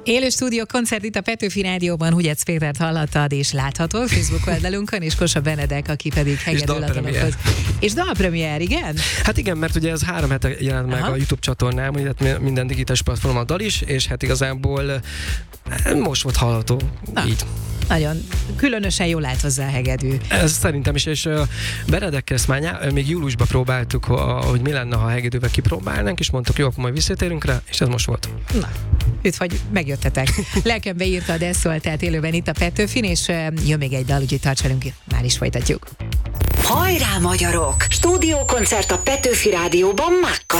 Élő stúdió koncert itt a Petőfi Rádióban, Hugyec Pétert hallottad és látható Facebook oldalunkon, és Kósa Benedek, aki pedig hegedül a dalokhoz. És dalpremiér, igen? Hát igen, mert ugye ez 3 hete jelent meg a YouTube csatornám, illetve minden digitális platformon a dal is, és hát igazából most volt hallható. Így. Nagyon különösen jól állt hozzá a hegedű. Ez szerintem is, és Benedekkel ezt már még júliusban próbáltuk, hogy mi lenne, ha a hegedűvel kipróbálnánk, és mondtuk, jó, akkor majd visszatérünk rá, és ez most volt. Na, üdv, hogy megjöttetek. Lelkembe írtad, ezt szólt, tehát élőben itt a Petőfin, és jön még egy dal, úgyhogy tarts velünk, már is folytatjuk. Hajrá, magyarok! Stúdiókoncert a Petőfi Rádióban Mákkal.